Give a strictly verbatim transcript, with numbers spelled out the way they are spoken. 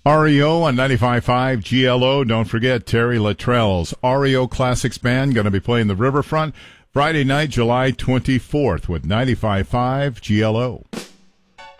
R E O on ninety-five point five G L O. Don't forget Terry Luttrell's R E O Classics Band going to be playing the Riverfront Friday night, July twenty-fourth with ninety-five point five G L O.